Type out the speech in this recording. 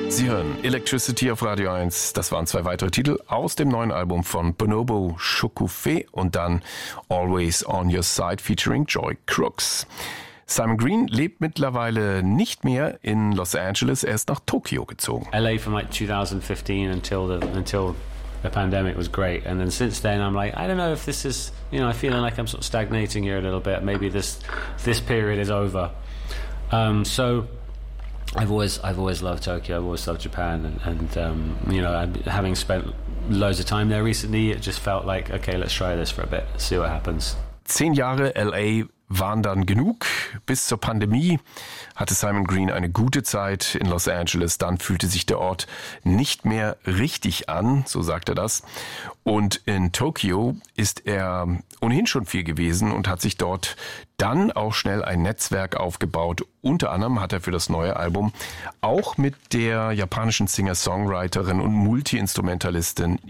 Sie hören Electricity auf Radio 1. Das waren 2 weitere Titel aus dem neuen Album von Bonobo, Shokufe und dann Always on Your Side featuring Joy Crooks. Simon Green lebt mittlerweile nicht mehr in Los Angeles, er ist nach Tokio gezogen. LA from like 2015 until the pandemic was great, and then since then I'm like, I don't know if this is, I'm feeling like I'm sort of stagnating here a little bit. Maybe this period is over. So I've always loved Tokyo. I've always loved Japan, and having spent loads of time there recently, it just felt like, okay, let's try this for a bit, see what happens. 10 Jahre LA waren dann genug. Bis zur Pandemie hatte Simon Green eine gute Zeit in Los Angeles. Dann fühlte sich der Ort nicht mehr richtig an, so sagt er das. Und in Tokio ist er ohnehin schon viel gewesen und hat sich dort dann auch schnell ein Netzwerk aufgebaut. Unter anderem hat er für das neue Album auch mit der japanischen Singer-Songwriterin und Multi-Instrumentalistin